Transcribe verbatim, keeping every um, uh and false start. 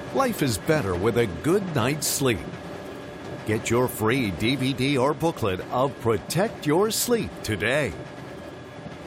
Life is better with a good night's sleep. Get your free D V D or booklet of Protect Your Sleep today